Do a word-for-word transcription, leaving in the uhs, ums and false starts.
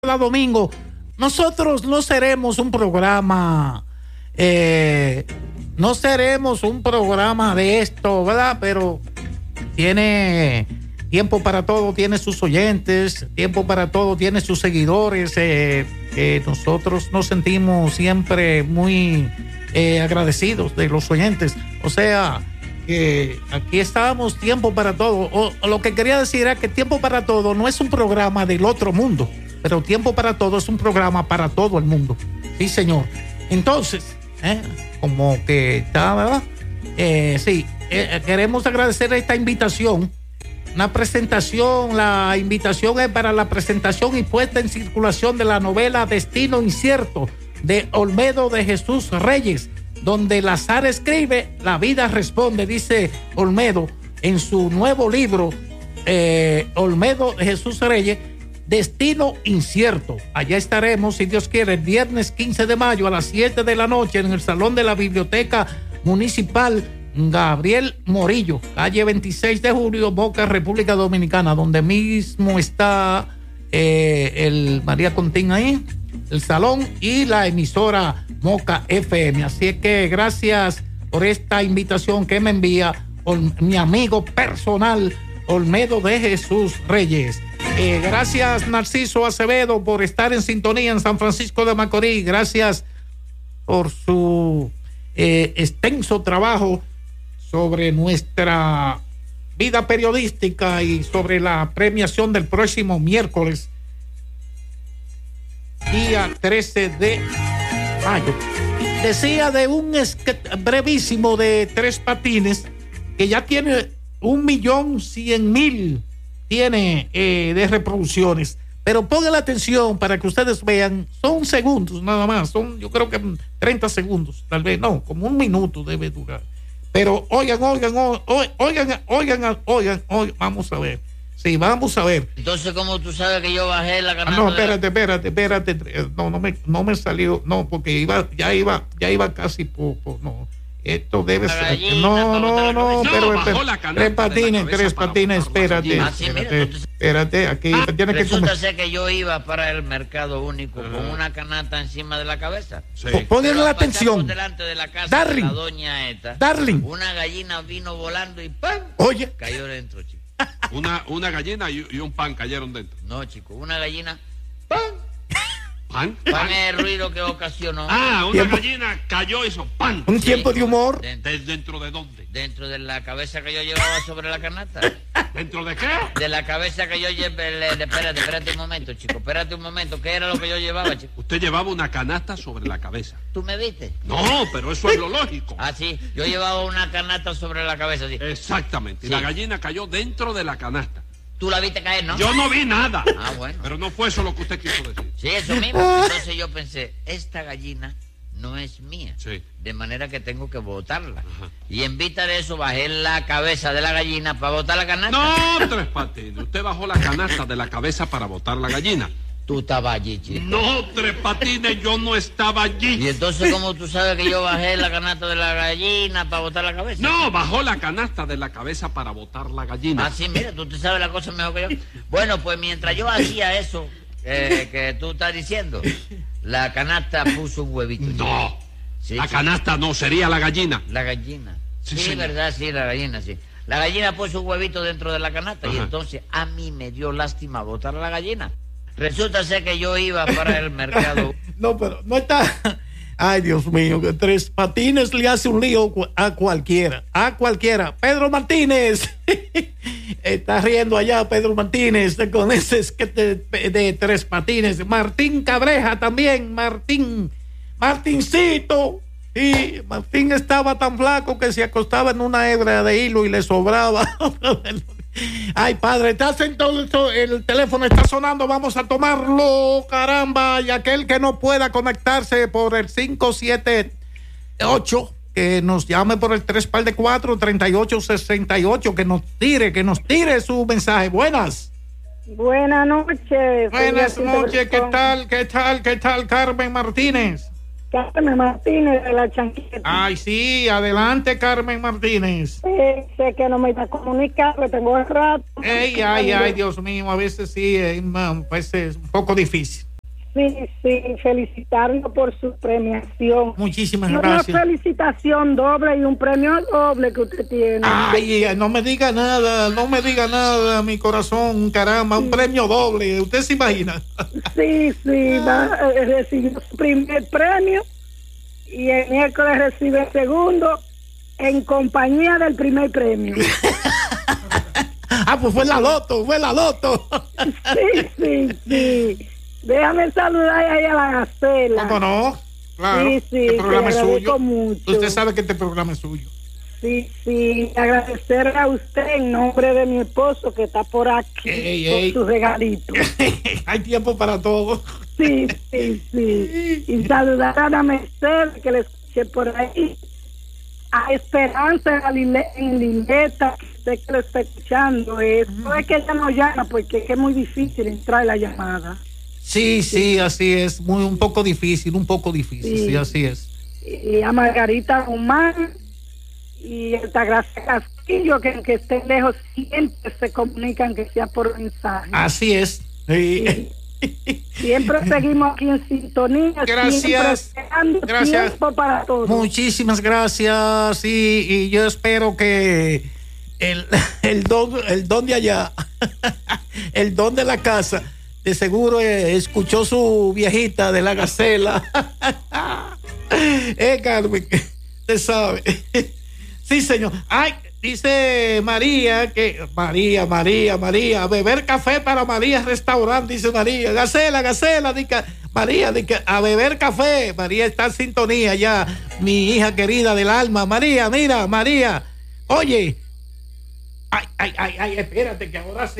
cada domingo. Nosotros no seremos un programa, eh, no seremos un programa de esto, ¿verdad? Pero tiene tiempo para todo, tiene sus oyentes, tiempo para todo, tiene sus seguidores. Eh, eh, nosotros nos sentimos siempre muy eh, agradecidos de los oyentes. O sea, que aquí estamos, tiempo para todo. O, o lo que quería decir es que Tiempo para Todo no es un programa del otro mundo, pero Tiempo para Todo es un programa para todo el mundo. Sí, señor. Entonces, eh, como que está, ¿verdad? Eh, sí, eh, queremos agradecer esta invitación. Una presentación, la invitación es para la presentación y puesta en circulación de la novela Destino Incierto de Olmedo de Jesús Reyes, donde el azar escribe, la vida responde, dice Olmedo en su nuevo libro, eh, Olmedo de Jesús Reyes, Destino Incierto. Allá estaremos, si Dios quiere, el viernes quince de mayo a las siete de la noche en el Salón de la Biblioteca Municipal Gabriel Morillo, calle veintiséis de julio, Moca, República Dominicana, donde mismo está eh, el María Contín ahí, el salón y la emisora Moca F M. Así es que gracias por esta invitación que me envía Ol, mi amigo personal Olmedo de Jesús Reyes. Eh, gracias Narciso Acevedo por estar en sintonía en San Francisco de Macorís. Gracias por su eh, extenso trabajo sobre nuestra vida periodística y sobre la premiación del próximo miércoles, día trece de mayo. Decía de un brevísimo de Tres Patines que ya tiene un millón cien mil tiene eh, de reproducciones, pero pongan la atención para que ustedes vean, son segundos nada más, son yo creo que treinta segundos, tal vez no, como un minuto debe durar. Pero oigan, oigan, oigan, oigan, oigan, oigan, oigan, vamos a ver. Sí, vamos a ver. Entonces, ¿cómo tú sabes que yo bajé la canasta? Ah, no, espérate, espérate, espérate. No, no me, no me salió, no, porque iba, ya iba, ya iba casi por, por no. Esto debe ser. Gallina, no, no, no, no, pero bajó la tres patines, tres patines, espérate. Ah, sí, mira, espérate, entonces, espérate, aquí ah, tienes que resulta comer. ser que yo iba para el mercado único Ajá. con una canasta encima de la cabeza. Sí. Ponle Pero la al pasar atención. por delante de la casa Darling. de la doña esta, Darling. una gallina vino volando y ¡pam! Oye. Cayó dentro, chico. Una, una gallina y, y un pan cayeron dentro. No, chico, una gallina ¡pam! ¿Pan? Pan es el ruido que ocasionó. Ah, una Tiempo. gallina cayó y hizo pan. Un tiempo de humor. Dentro, ¿De- ¿Dentro de dónde? dentro de la cabeza que yo llevaba sobre la canasta. ¿Dentro de qué? De la cabeza que yo llevé. Espérate, espérate un momento, chico. Espérate un momento. ¿Qué era lo que yo llevaba, chico? Usted llevaba una canasta sobre la cabeza. ¿Tú me viste? No, pero eso es lo lógico. Ah, sí. Yo llevaba una canasta sobre la cabeza, sí. Exactamente. Y Sí. la gallina cayó dentro de la canasta. Tú la viste caer, ¿no? Yo no vi nada. Ah, bueno. Pero no fue eso lo que usted quiso decir. Sí, eso mismo. Entonces yo pensé, esta gallina no es mía. Sí. De manera que tengo que botarla. Ajá. Y en vista de eso, bajé la cabeza de la gallina para botar la canasta. No, Tres Patines. Usted bajó la canasta de la cabeza para botar la gallina. Tú estabas allí, chico. No, Tres Patines, yo no estaba Y allí. entonces, ¿cómo tú sabes que yo bajé la canasta de la gallina para botar la cabeza? No, bajó la canasta de la cabeza para botar la gallina. Ah, sí, mira, tú te sabes la cosa mejor que yo. Bueno, pues mientras yo hacía eso eh, que tú estás diciendo, la canasta puso un huevito. No, Sí, la sí. canasta no, sería la gallina. La gallina. Sí, Sí, señor. verdad, sí, la gallina, sí. La gallina puso un huevito dentro de la canasta y Ajá. entonces a mí me dio lástima botar a la gallina. Resulta ser que yo iba para el mercado. No, pero no está. Ay, Dios mío, que Tres Patines le hace un lío a cualquiera, a cualquiera. Pedro Martínez, está riendo allá Pedro Martínez con ese esquete de, de Tres Patines. Martín Cabreja también, Martín, Martincito. Y Martín estaba tan flaco que se acostaba en una hebra de hilo y le sobraba. Ay, padre, estás entonces, el teléfono está sonando, vamos a tomarlo, caramba, y aquel que no pueda conectarse por el cinco siete ocho, que nos llame por el tres par de cuatro, treinta y ocho sesenta y ocho, que nos tire, que nos tire su mensaje. Buenas. Buenas noches. Buenas Soy noches, ¿qué Beatriz tal, qué tal, qué tal, Carmen Martínez? Carmen Martínez de la Chanqueta. Ay, sí, adelante, Carmen Martínez. Eh, sé que no me está comunicando, tengo el rato. Ey, ay, ay, Dios mío, a veces sí, eh, pues es un poco difícil. Sí, sí, felicitarlo por su premiación. Muchísimas Una gracias. felicitación doble y un premio doble que usted tiene. Ay, no me diga nada, no me diga nada, mi corazón, caramba, un premio doble. ¿Usted se imagina? Sí, sí, va, eh, recibió su primer premio y el miércoles recibe el segundo en compañía del primer premio. Ah, pues fue la loto, fue la loto. Sí, sí, sí. Déjame saludar ahí a la Gacela. ¿Cómo no? Claro, Sí, sí, este programa es te agradezco suyo. mucho. Usted sabe que este programa es suyo. Sí, sí, agradecerle a usted en nombre de mi esposo que está por aquí Ey, por ey. su regalito. Hay tiempo para todo. Sí, sí, sí. Y saludar a Ana Mercedes, que le escuché por ahí. A Esperanza en la Lile- en Lileta, que sé que lo está escuchando. Eso es que ella no llama porque es que es muy difícil entrar la llamada. Sí, sí, así es. Muy, un poco difícil, un poco difícil. Sí, Sí. así es. Y a Margarita Guzmán y a Altagracia Castillo, que aunque estén lejos siempre se comunican, que sea por mensaje. Así es. Sí. Siempre seguimos aquí en sintonía. Gracias. Siempre esperando Gracias. tiempo para todos. Muchísimas gracias. Y, y yo espero que el, el, don, el don de allá, el don de la casa, de seguro eh, escuchó su viejita de la Gacela. Eh, Carmen, usted sabe. Sí, señor. Ay, dice María que María, María, María, beber café para María Restaurante, dice María. Gacela, Gacela, dice María, dice a beber café. María está en sintonía ya, mi hija querida del alma. María, mira, María, oye. Ay, ay, ay, ay, espérate que ahora sí.